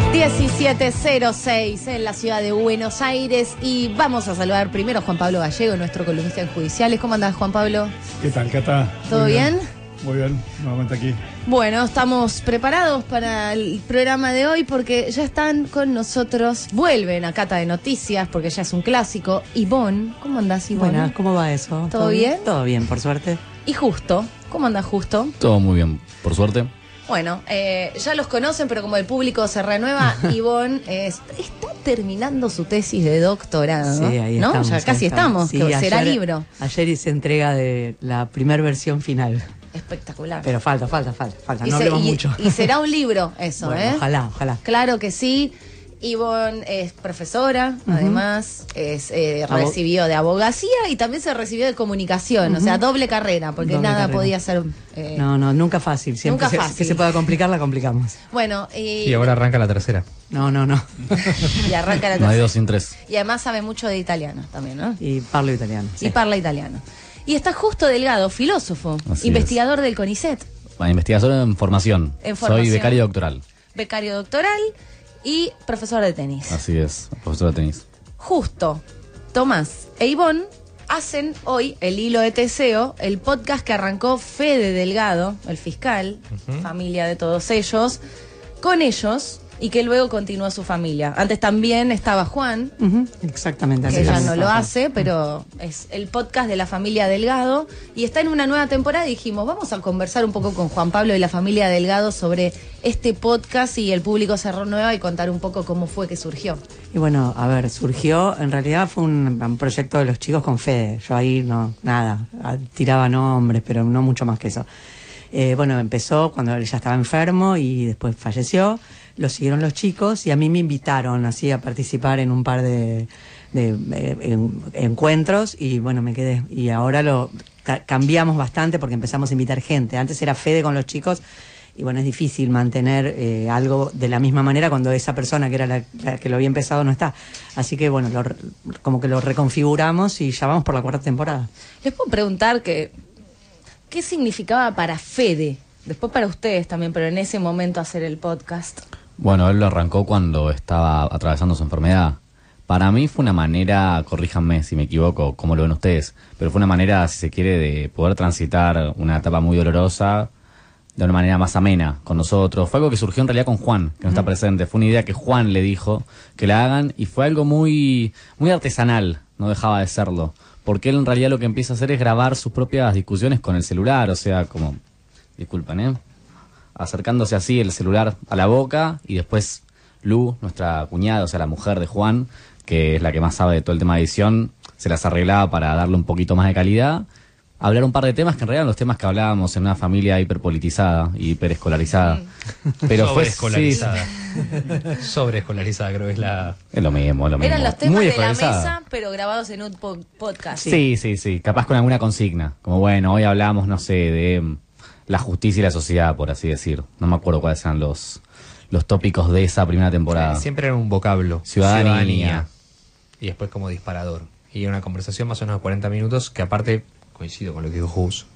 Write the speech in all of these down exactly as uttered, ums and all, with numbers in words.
diecisiete cero seis en la ciudad de Buenos Aires y vamos a saludar primero a Juan Pablo Gallego, nuestro columnista en judiciales. ¿Cómo andás, Juan Pablo? ¿Qué tal, Cata? ¿Todo Muy bien? bien? Muy bien, nuevamente aquí. Bueno, estamos preparados para el programa de hoy porque ya están con nosotros, vuelven a Cata de Noticias porque ya es un clásico. Ivonne, ¿cómo andás, Ivonne? Buenas, ¿cómo va eso? ¿Todo bien? Todo bien, por suerte. Y Justo, ¿cómo andás, Justo? Todo muy bien, por suerte. Bueno, eh, ya los conocen, pero como el público se renueva, Ivonne eh, está terminando su tesis de doctorado, Sí, ahí ¿no? estamos. Ya casi ahí estamos, Sí, que será ayer- libro. Ayer hice entrega de la primera versión final. Espectacular. Pero falta, falta, falta, falta. y, No se- hablemos y- mucho. y será un libro eso, Bueno, ¿eh? ojalá, ojalá. Claro que sí. Ivonne es profesora, Ujú. además, es, eh, Abo- recibió de abogacía y también se recibió de comunicación, o sea, doble carrera, porque Doble nada carrera. podía ser... eh, No, no, nunca fácil. Siempre Nunca se- fácil. que se pueda complicar, la complicamos. Bueno, y, Y ahora arranca la tercera. No, no, no. y arranca la No hay tercera. dos sin tres. Y además sabe mucho de italiano también, ¿no? Y parlo italiano. Y sí. parla italiano. Y está Justo Delgado, filósofo, Así investigador del CONICET, Bueno, investigación en formación. En formación. Soy becario doctoral. becario doctoral y profesor de tenis. Así es, profesor de tenis. Justo, Tomás e Ivonne hacen hoy el Hilo de Teseo, el podcast que arrancó Fede Delgado, el fiscal, familia de todos ellos, con ellos y que luego continuó su familia. Antes también estaba Juan, Ujú, exactamente. que así ya es. no lo hace, pero es el podcast de la familia Delgado y está en una nueva temporada y dijimos, vamos a conversar un poco con Juan Pablo y la familia Delgado sobre este podcast y el público se renueva y contar un poco cómo fue que surgió. Y bueno, a ver, surgió, en realidad fue un, un proyecto de los chicos con Fede. Yo ahí no, nada, a- tiraba nombres, pero no mucho más que eso. Eh, bueno, empezó cuando él ya estaba enfermo y después falleció. Lo siguieron los chicos y a mí me invitaron así a participar en un par de, de, eh, en- encuentros y bueno, me quedé. Y ahora lo ca- cambiamos bastante porque empezamos a invitar gente. Antes era Fede con los chicos. Y bueno, es difícil mantener eh, algo de la misma manera cuando esa persona que era la, la que lo había empezado no está. Así que bueno, lo re- como que lo reconfiguramos y ya vamos por la cuarta temporada. Les puedo preguntar que, ¿qué significaba para Fede? Después para ustedes también, pero en ese momento hacer el podcast. Bueno, él lo arrancó cuando estaba atravesando su enfermedad. Para mí fue una manera, corríjanme si me equivoco, como lo ven ustedes, pero fue una manera, si se quiere, de poder transitar una etapa muy dolorosa de una manera más amena con nosotros. Fue algo que surgió en realidad con Juan, que no está presente. Fue una idea que Juan le dijo que la hagan y fue algo muy, muy artesanal, no dejaba de serlo. Porque él en realidad lo que empieza a hacer es grabar sus propias discusiones con el celular, o sea, como, disculpen, ¿eh? acercándose así el celular a la boca y después Lu, nuestra cuñada, o sea, la mujer de Juan, que es la que más sabe de todo el tema de edición, se las arreglaba para darle un poquito más de calidad. Hablar un par de temas que en realidad eran los temas que hablábamos en una familia hiperpolitizada y hiperescolarizada. Pero fue Sobreescolarizada. sí, Sobreescolarizada, creo que es la... es lo mismo, es lo mismo. Eran los temas Muy de la escolarizada. mesa, pero grabados en un po- podcast. Sí, sí, sí, capaz con alguna consigna. Como bueno, hoy hablamos, no sé, de mm, la justicia y la sociedad, por así decir. No me acuerdo cuáles eran los, los tópicos de esa primera temporada. Siempre era un vocablo. Ciudadanía. Y después como disparador. Y una conversación más o menos de cuarenta minutos que aparte, coincido con lo que dijo Hus,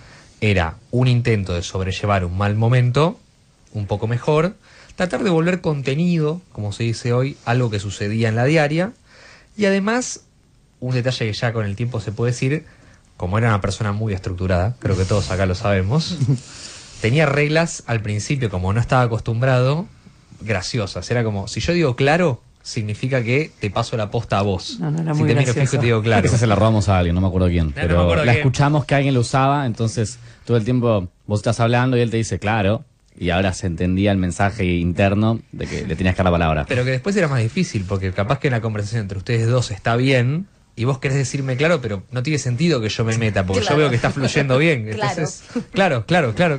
era un intento de sobrellevar un mal momento, un poco mejor, tratar de volver contenido, como se dice hoy, algo que sucedía en la diaria, y además, un detalle que ya con el tiempo se puede decir, como era una persona muy estructurada, creo que todos acá lo sabemos, tenía reglas al principio, como no estaba acostumbrado, graciosas. Era como, si yo digo claro, significa que te paso la posta a vos. No, no, era si muy te miro gracioso. fijo y te digo claro. Esa se la robamos a alguien, no me acuerdo quién. no pero me acuerdo la quién. escuchamos que alguien lo usaba, entonces todo el tiempo vos estás hablando y él te dice claro. Y ahora se entendía el mensaje interno de que le tenías que dar la palabra. Pero que después era más difícil, porque capaz que en la conversación entre ustedes dos está bien, y vos querés decirme claro, pero no tiene sentido que yo me meta, porque Claro. yo veo que está fluyendo bien. Claro. Entonces, claro, claro, claro.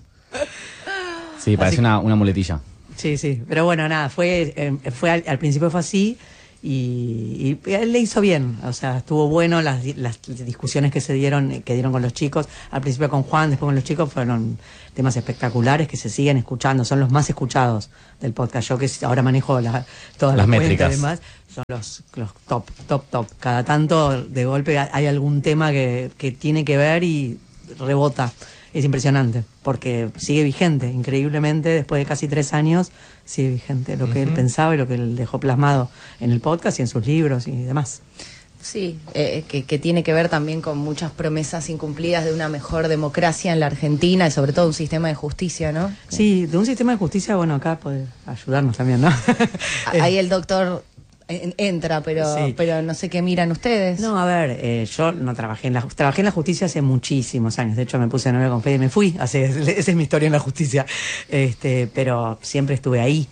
Sí, parece Así- una, una muletilla. Sí, sí, pero bueno, nada, fue, eh, fue al, al principio fue así y, y él le hizo bien, o sea, estuvo bueno las, di- las discusiones que se dieron, eh, que dieron con los chicos, al principio con Juan, después con los chicos, fueron temas espectaculares que se siguen escuchando, son los más escuchados del podcast. Yo que ahora manejo la, todas Las las, métricas. cuentas y demás, son los, los top, top, top. Cada tanto de golpe hay algún tema que, que tiene que ver y rebota. es impresionante, porque sigue vigente, increíblemente, después de casi tres años, sigue vigente lo que uh-huh. él pensaba y lo que él dejó plasmado en el podcast y en sus libros y demás. Sí, eh, que, que tiene que ver también con muchas promesas incumplidas de una mejor democracia en la Argentina y sobre todo un sistema de justicia, ¿no? Sí, de un sistema de justicia, bueno, acá puede ayudarnos también, ¿no? Ahí el doctor entra, pero sí. pero no sé qué miran ustedes. No, a ver, eh, yo no trabajé en la trabajé en la justicia hace muchísimos años. De hecho, me puse de novia con Fede y me fui. Hace, esa es mi historia en la justicia. Este, pero siempre estuve ahí.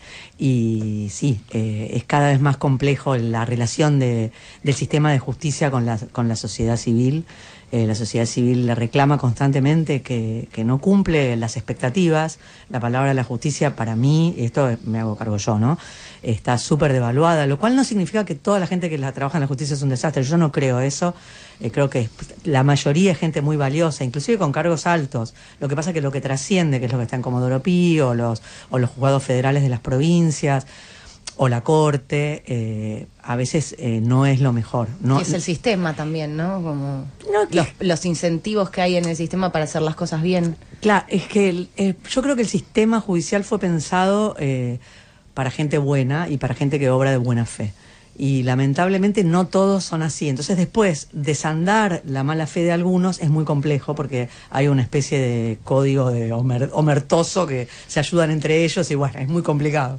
Y sí, eh, es cada vez más complejo la relación de, del sistema de justicia con la, con la sociedad civil. Eh, la sociedad civil le reclama constantemente que, que no cumple las expectativas. La palabra de la justicia, para mí, esto me hago cargo yo, ¿no? Está súper devaluada, lo cual no significa que toda la gente que la trabaja en la justicia es un desastre. Yo no creo eso. Eh, creo que la mayoría es gente muy valiosa, inclusive con cargos altos. Lo que pasa es que lo que trasciende, que es lo que está en Comodoro Pi o los, o los juzgados federales de las provincias o la corte, eh, a veces eh, no es lo mejor. No, y es el sistema también, ¿no? Como no los, los incentivos que hay en el sistema para hacer las cosas bien. Claro, es que el, eh, yo creo que el sistema judicial fue pensado eh, para gente buena y para gente que obra de buena fe. Y lamentablemente no todos son así. Entonces después, desandar la mala fe de algunos es muy complejo porque hay una especie de código de omer, omertoso que se ayudan entre ellos y bueno, es muy complicado.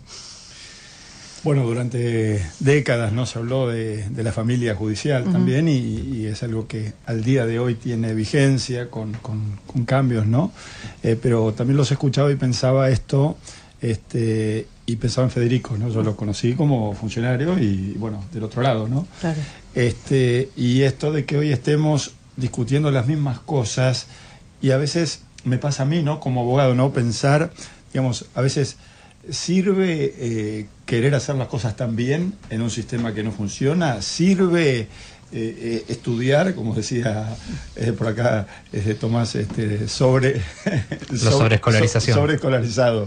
Bueno, durante décadas no se habló de, de la familia judicial uh-huh. también y, y es algo que al día de hoy tiene vigencia con, con, con cambios, ¿no? Eh, pero también los escuchaba y pensaba esto, este, y pensaba en Federico, ¿no? Yo lo conocí como funcionario y, bueno, del otro lado, ¿no? Claro. Este, y esto de que hoy estemos discutiendo las mismas cosas y a veces me pasa a mí, ¿no? Como abogado, ¿no? Pensar, digamos, a veces ¿sirve eh, querer hacer las cosas tan bien en un sistema que no funciona? ¿Sirve eh, eh, estudiar, como decía eh, por acá eh, Tomás, este, sobre... La sobreescolarización. So, sobreescolarizado.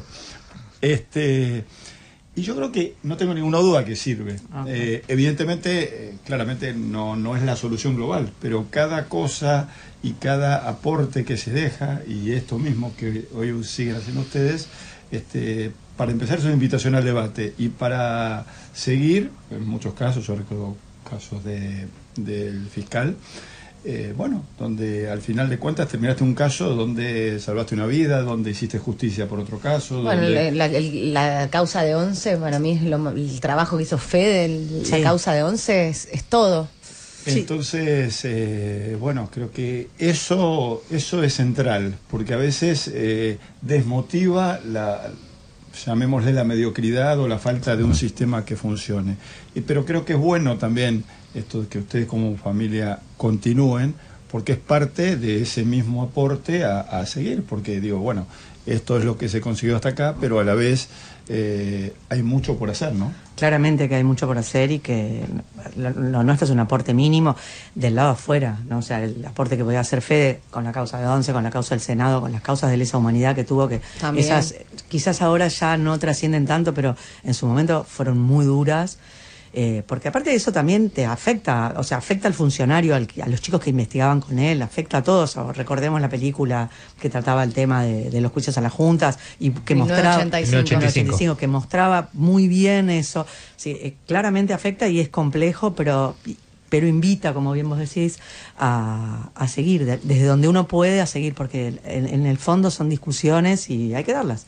Este, y yo creo que no tengo ninguna duda que sirve. Okay. Eh, evidentemente, eh, claramente no, no es la solución global, pero cada cosa y cada aporte que se deja, y esto mismo que hoy siguen haciendo ustedes, este, para empezar es una invitación al debate y para seguir, en muchos casos, yo recuerdo casos de, del fiscal, eh, bueno, donde al final de cuentas terminaste un caso donde salvaste una vida, donde hiciste justicia por otro caso. Bueno, donde... la, la, la causa de Once, para mí, es lo, el trabajo que hizo Fede, el, sí. la causa de Once es, es todo. Entonces, eh, bueno, creo que eso, eso es central, porque a veces eh, desmotiva la... llamémosle la mediocridad o la falta de un sistema que funcione. Y, pero creo que es bueno también esto de que ustedes como familia continúen, porque es parte de ese mismo aporte a, a seguir, porque digo, bueno, esto es lo que se consiguió hasta acá, pero a la vez eh, hay mucho por hacer, ¿no? Claramente que hay mucho por hacer y que lo, lo nuestro es un aporte mínimo del lado afuera, ¿no? O sea, el aporte que podía hacer Fede con la causa de Once, con la causa del Senado, con las causas de lesa humanidad que tuvo, que también. Esas quizás ahora ya no trascienden tanto, pero en su momento fueron muy duras. Eh, porque aparte de eso también te afecta, o sea, afecta al funcionario, al, a los chicos que investigaban con él, afecta a todos. O recordemos la película que trataba el tema de, de los juicios a las juntas y que mostraba mil novecientos ochenta y cinco que mostraba muy bien eso. Sí, eh, claramente afecta y es complejo, pero pero invita, como bien vos decís, a, a seguir, de, desde donde uno puede a seguir, porque en, en el fondo son discusiones y hay que darlas.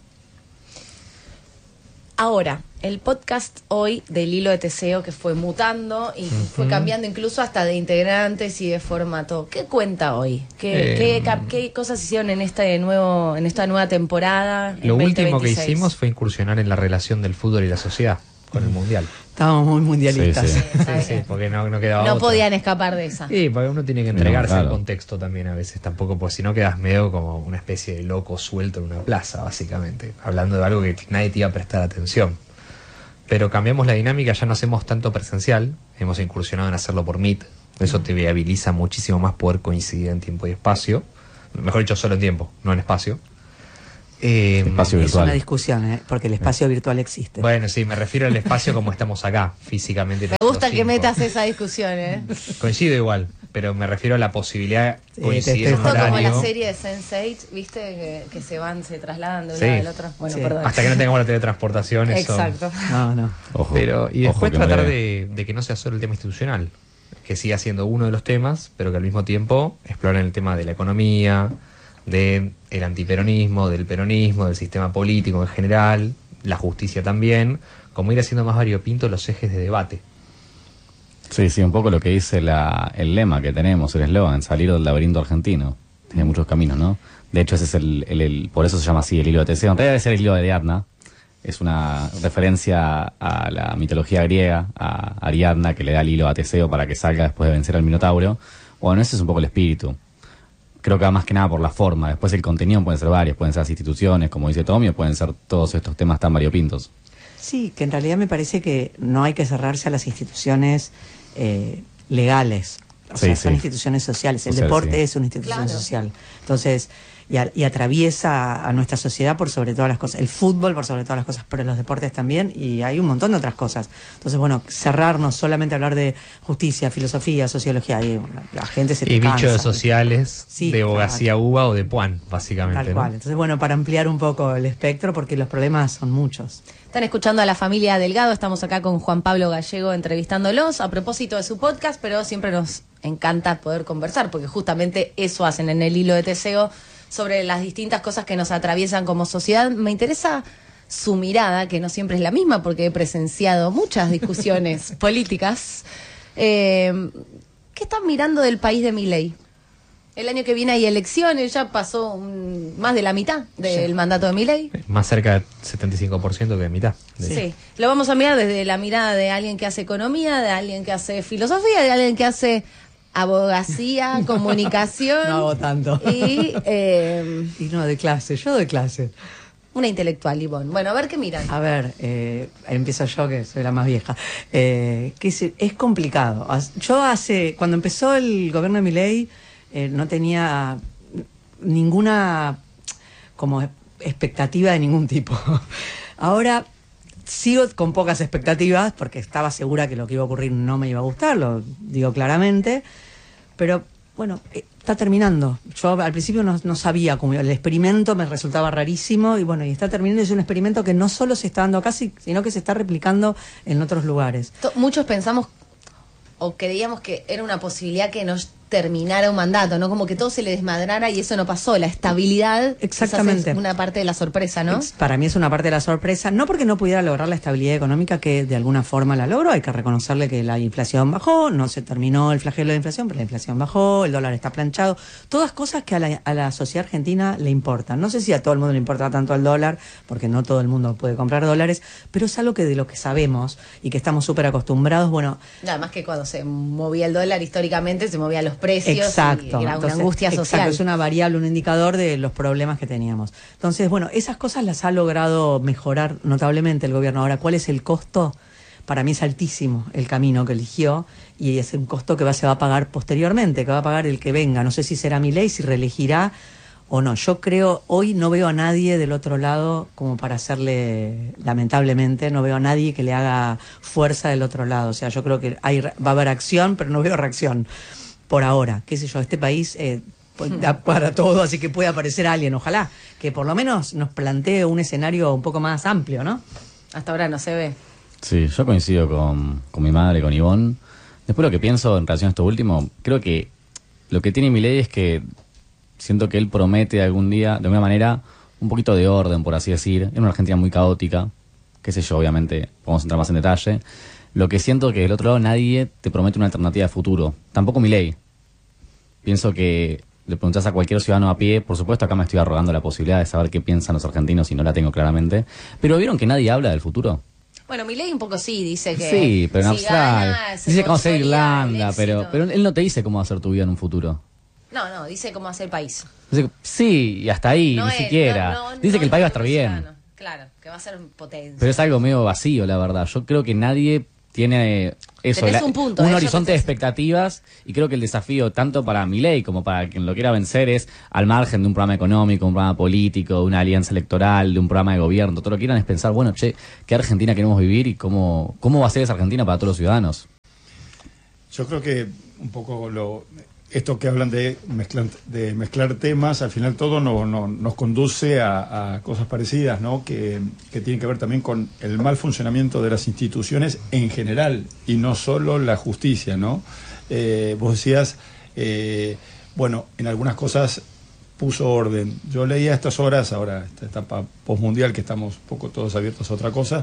Ahora, el podcast hoy del Hilo de Teseo que fue mutando y uh-huh. fue cambiando incluso hasta de integrantes y de formato. ¿Qué cuenta hoy? ¿Qué, eh, qué, qué cosas hicieron en este nuevo, en esta nueva temporada? Lo último que hicimos fue incursionar en la relación del fútbol y la sociedad con el mundial. Estábamos muy mundialistas. Sí, sí, sí, sí, porque no, no quedaba No otra. podían escapar de esa. Sí, porque uno tiene que entregarse no, claro. al contexto también a veces tampoco, porque si no quedas medio como una especie de loco suelto en una plaza, básicamente, hablando de algo que nadie te iba a prestar atención. Pero cambiamos la dinámica, ya no hacemos tanto presencial, hemos incursionado en hacerlo por Meet, eso te viabiliza muchísimo más poder coincidir en tiempo y espacio, mejor dicho, solo en tiempo, no en espacio. Eh, espacio virtual. Es una discusión, ¿eh? Porque el espacio virtual existe. Bueno, sí, me refiero al espacio como estamos acá, físicamente. Me gusta que metas esa discusión, ¿eh? Coincido igual. pero me refiero a la posibilidad de Sí, coincidir te en estoy un Esto como horario. la serie de sense eight, ¿viste? Que, que se van, se trasladan de un Sí. lado al otro. Bueno, Sí. perdón. Hasta que no tengamos la teletransportación, eso. Exacto. No, no. Ojo, Pero, y ojo después que me tratar debe. de, de que no sea solo el tema institucional, que siga siendo uno de los temas, pero que al mismo tiempo exploren el tema de la economía, del antiperonismo, del peronismo, del sistema político en general, la justicia también, como ir haciendo más variopinto los ejes de debate. Sí, sí, un poco lo que dice la, el lema que tenemos, el eslogan, salir del laberinto argentino. Tiene muchos caminos, ¿no? De hecho, ese es el, el, el- por eso se llama así el hilo de Teseo. En realidad debe ser el hilo de Ariadna. Es una referencia a la mitología griega, a Ariadna, que le da el hilo a Teseo para que salga después de vencer al Minotauro. Bueno, ese es un poco el espíritu. Creo que va más que nada por la forma. Después el contenido pueden ser varios, pueden ser las instituciones, como dice Tommy, o pueden ser todos estos temas tan variopintos. Sí, que en realidad me parece que no hay que cerrarse a las instituciones eh, legales. O Sí, sea, sí. son instituciones sociales. El Social, deporte sí. es una institución Claro. social. Entonces, y, a- y atraviesa a nuestra sociedad por sobre todas las cosas. El fútbol por sobre todas las cosas, pero los deportes también. Y hay un montón de otras cosas. Entonces, bueno, cerrarnos solamente a hablar de justicia, filosofía, sociología. Y bueno, la gente se te Y bichos cansa. sociales Sí, de abogacía uva o de Puan, básicamente. Tal ¿no? cual. Entonces, bueno, para ampliar un poco el espectro, porque los problemas son muchos. Están escuchando a la familia Delgado, estamos acá con Juan Pablo Gallego entrevistándolos a propósito de su podcast, pero siempre nos encanta poder conversar, porque justamente eso hacen en el hilo de Teseo sobre las distintas cosas que nos atraviesan como sociedad. Me interesa su mirada, que no siempre es la misma, porque he presenciado muchas discusiones políticas. Eh, ¿Qué están mirando del país de Milei? El año que viene hay elecciones, ya pasó un- más de la mitad del Sí. mandato de Milei. Más cerca del setenta y cinco por ciento que de mitad. De- Sí. Lo vamos a mirar desde la mirada de alguien que hace economía, de alguien que hace filosofía, de alguien que hace abogacía, comunicación. No hago tanto. Y eh, Y no, de clase, yo de clase. una intelectual, Ivonne. Bueno, a ver qué miran. A ver, eh, empiezo yo, que soy la más vieja. Eh, que es, es complicado. As- Yo hace, cuando empezó el gobierno de Milei, eh, no tenía ninguna como expectativa de ningún tipo. Ahora sigo con pocas expectativas, porque estaba segura que lo que iba a ocurrir no me iba a gustar, lo digo claramente, pero bueno, eh, está terminando. Yo al principio no, no sabía cómo iba. El experimento me resultaba rarísimo y bueno, y está terminando. Es un experimento que no solo se está dando acá, si- sino que se está replicando en otros lugares. To- Muchos pensamos o creíamos que era una posibilidad que nos terminara un mandato, ¿no? Como que todo se le desmadrara y eso no pasó. La estabilidad quizás Exactamente. es una parte de la sorpresa, ¿no? Ex- Para mí es una parte de la sorpresa, no porque no pudiera lograr la estabilidad económica, que de alguna forma la logró. Hay que reconocerle que la inflación bajó, no se terminó el flagelo de inflación, pero la inflación bajó, el dólar está planchado. Todas cosas que a la, a la sociedad argentina le importan. No sé si a todo el mundo le importa tanto el dólar, porque no todo el mundo puede comprar dólares, pero es algo que de lo que sabemos y que estamos súper acostumbrados. Bueno, Nada más que cuando se movía el dólar históricamente, se movían los precios. exacto. Y era una Entonces, angustia exacto, social. es una variable, un indicador de los problemas que teníamos. Entonces, bueno, esas cosas las ha logrado mejorar notablemente el gobierno. Ahora, ¿cuál es el costo? Para mí es altísimo el camino que eligió y es un costo que va, se va a pagar posteriormente, que va a pagar el que venga. No sé si será Milei, si reelegirá o no. Yo creo, hoy no veo a nadie del otro lado como para hacerle, lamentablemente, no veo a nadie que le haga fuerza del otro lado. O sea, yo creo que hay, va a haber acción, pero no veo reacción por ahora. Qué sé yo, este país eh, pues, da para todo, así que puede aparecer alguien, ojalá, que por lo menos nos plantee un escenario un poco más amplio, ¿no? Hasta ahora no se ve. Sí, yo coincido con, con mi madre, con Ivonne. Después lo que pienso en relación a esto último, creo que lo que tiene Milei es que siento que él promete algún día, de alguna manera, un poquito de orden, por así decir, en una Argentina muy caótica, qué sé yo, obviamente, podemos entrar más en detalle. Lo que siento que del otro lado nadie te promete una alternativa de futuro, tampoco Milei. Pienso que le preguntás a cualquier ciudadano a pie, por supuesto acá me estoy arrogando la posibilidad de saber qué piensan los argentinos y no la tengo claramente, pero ¿vieron que nadie habla del futuro? Bueno, Milei un poco sí, dice que... Sí, pero en si abstracto. gana, se Dice cómo hacer consolida el Irlanda, pero, éxito. pero él no te dice cómo hacer tu vida en un futuro. No, no, dice cómo hacer el país. Dice, sí, y hasta ahí, No ni es- siquiera. no, no, dice no, que el país va a no, estar no, bien. ciudadano. Claro, que va a ser potencia. Pero es algo medio vacío, la verdad. Yo creo que nadie tiene eh, eso, Tenés la- un punto, un eh, yo horizonte de pensé- expectativas, y creo que el desafío tanto para Milei como para quien lo quiera vencer es, al margen de un programa económico, un programa político, de una alianza electoral, de un programa de gobierno, todo lo que quieran es pensar, bueno, che, ¿qué Argentina queremos vivir y cómo, cómo va a ser esa Argentina para todos los ciudadanos? yo creo que un poco lo esto que hablan de mezclar, de mezclar temas, al final todo no, no, nos conduce a, a cosas parecidas, ¿no? Que, que tienen que ver también con el mal funcionamiento de las instituciones en general y no solo la justicia, ¿no? Eh, vos decías, eh, bueno, en algunas cosas puso orden. Yo leía a estas horas, ahora esta etapa postmundial que estamos un poco todos abiertos a otra cosa,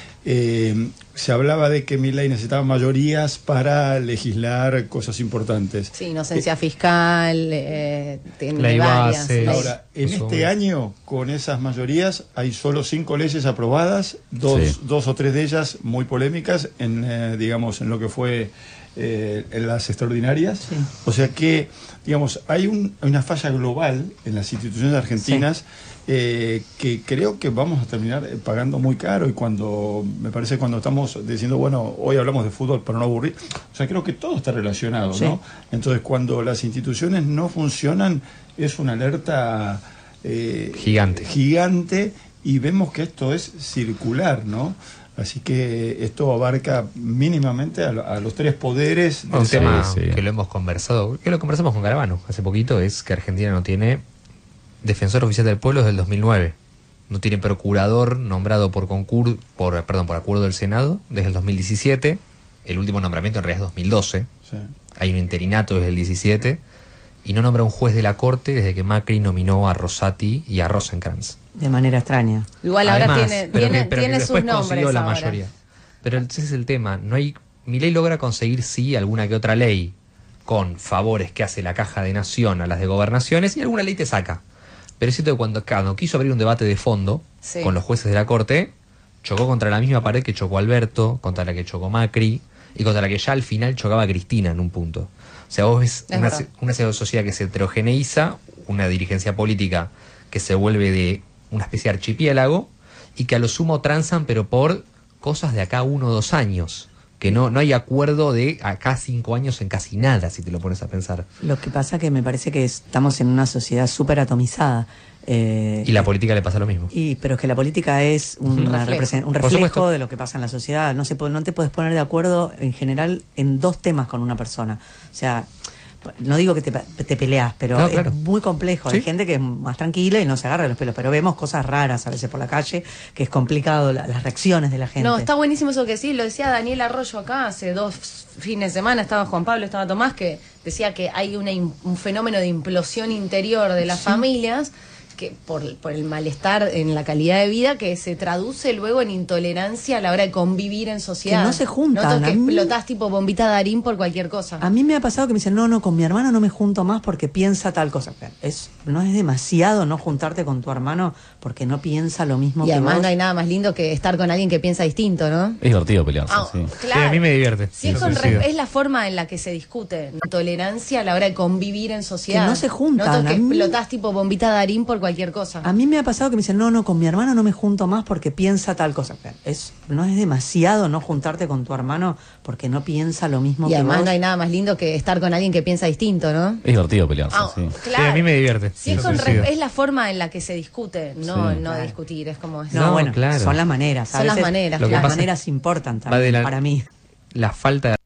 eh, se hablaba de que Milei necesitaba mayorías para legislar cosas importantes. Sí, inocencia eh, fiscal, eh, tiene ley varias. base. Ahora, en Eso. este año, con esas mayorías, hay solo cinco leyes aprobadas, dos, Sí. dos o tres de ellas muy polémicas, en eh, digamos, en lo que fue eh, en las extraordinarias. Sí. O sea que, digamos, hay un, una falla global en las instituciones argentinas. Sí. Eh, que creo que vamos a terminar pagando muy caro, y cuando me parece cuando estamos diciendo, bueno, hoy hablamos de fútbol para no aburrir, o sea, creo que todo está relacionado, sí. ¿no? Entonces, cuando las instituciones no funcionan, es una alerta eh, gigante. gigante, y vemos que esto es circular, ¿no? Así que esto abarca mínimamente a, a los tres poderes. Un de tema sí, sí. que lo hemos conversado, que lo conversamos con Caravano hace poquito, es que Argentina no tiene defensor oficial del pueblo desde el dos mil nueve. No tiene procurador nombrado por concurso, por, perdón, por acuerdo del Senado desde el dos mil diecisiete. El último nombramiento en realidad es dos mil doce. Sí. Hay un interinato desde el diecisiete. Y no nombra un juez de la Corte desde que Macri nominó a Rosati y a Rosenkrantz. De manera extraña. Igual ahora Además, tiene, pero tiene, que, pero tiene que sus después nombres consiguió la ahora. mayoría. Pero ese es el tema. No hay, Milei logra conseguir sí alguna que otra ley con favores que hace la Caja de Nación a las de gobernaciones, y alguna ley te saca. Pero es cierto que cuando, cuando quiso abrir un debate de fondo Sí. con los jueces de la Corte, chocó contra la misma pared que chocó Alberto, contra la que chocó Macri, y contra la que ya al final chocaba Cristina en un punto. O sea, vos ves Es una, verdad. una sociedad que se heterogeneiza, una dirigencia política que se vuelve de una especie de archipiélago, y que a lo sumo transan, pero por cosas de acá uno o dos años. Que no, no hay acuerdo de acá cinco años en casi nada, si te lo pones a pensar. Lo que pasa que me parece que estamos en una sociedad súper atomizada. Eh, Y la política le pasa lo mismo. Y, pero es que la política es Un una reflejo. represen- un Por reflejo supuesto. de lo que pasa en la sociedad. No se puede, no te puedes poner de acuerdo en general en dos temas con una persona. O sea, no digo que te, te peleas, pero No, es claro. muy complejo. Sí. Hay gente que es más tranquila y no se agarra de los pelos, pero vemos cosas raras a veces por la calle, que es complicado la- las reacciones de la gente. No, está buenísimo eso que sí, lo decía Daniel Arroyo acá hace dos fines de semana, estaba Juan Pablo, estaba Tomás, que decía que hay una, im- un fenómeno de implosión interior de las familias, que por, por el malestar en la calidad de vida, que se traduce luego en intolerancia a la hora de convivir en sociedad. Que no se juntan, ¿no? Que a mí- explotás tipo bombita Darín por cualquier cosa. A mí me ha pasado que me dicen, no, no, con mi hermano no me junto más porque piensa tal cosa. Es, no es demasiado no juntarte con tu hermano porque no piensa lo mismo Y que además vos. no hay nada más lindo que estar con alguien que piensa distinto, ¿no? Es divertido pelearse, Ah, sí. claro. Sí, a mí me divierte. Sí, es, Lo con coincido. re- es la forma en la que se discute. Tolerancia a la hora de convivir en sociedad. Que no se juntan, No que a mí- explotás tipo bombita Darín por cualquier cosa. A mí me ha pasado que me dicen, no, no, con mi hermano no me junto más porque piensa tal cosa. Es, no es demasiado no juntarte con tu hermano porque no piensa lo mismo Y que además vos. no hay nada más lindo que estar con alguien que piensa distinto, ¿no? Es divertido pelearse, Ah, sí. claro. Sí, a mí me divierte. Sí, es, Lo con coincido. re- es la forma en la que se discute, no, Sí. no Claro. discutir, es como... No, No, bueno, claro. son las maneras. A Son las veces maneras, Lo que las pasa- maneras importan Va también de la- para mí. La falta de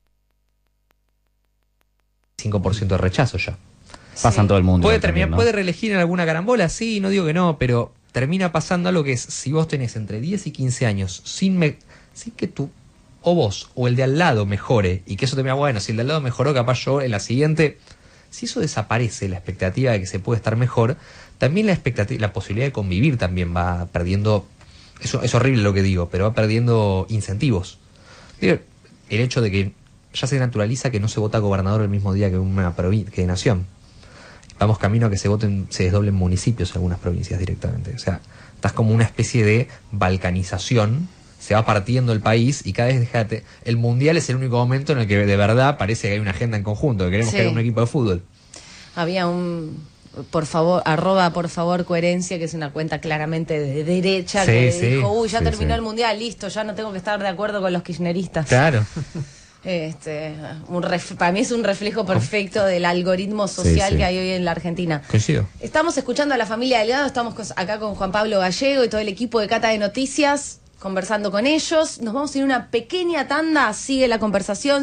cinco por ciento de rechazo ya. Pasa en todo el mundo. Puede igual terminar, también, ¿no? puede reelegir en alguna carambola, sí, no digo que no, pero termina pasando algo que es, si vos tenés entre diez y quince años, sin, me- sin que tú, o vos, o el de al lado mejore, y que eso te vea bueno, si el de al lado mejoró, capaz yo en la siguiente, si eso desaparece, la expectativa de que se puede estar mejor, también la expectativa, la posibilidad de convivir también va perdiendo, eso es horrible lo que digo, pero va perdiendo incentivos. Digo, el hecho de que ya se naturaliza que no se vota gobernador el mismo día que una provi- que nación. Vamos camino a que se voten, se desdoblen municipios en algunas provincias directamente. O sea, estás como una especie de balcanización, se va partiendo el país y cada vez, déjate, el mundial es el único momento en el que de verdad parece que hay una agenda en conjunto, que queremos Sí. que haya un equipo de fútbol. Había un, por favor, arroba por favor coherencia, que es una cuenta claramente de derecha, Sí, que sí. dijo, uy, ya Sí, terminó sí. el mundial, listo, ya no tengo que estar de acuerdo con los kirchneristas. Claro. Este, un ref- para mí es un reflejo perfecto del algoritmo social Sí, sí. que hay hoy en la Argentina. Coincido. Estamos escuchando a la familia Delgado, estamos cos- acá con Juan Pablo Gallego y todo el equipo de Cata de Noticias, conversando con ellos. Nos vamos a ir a una pequeña tanda, sigue la conversación.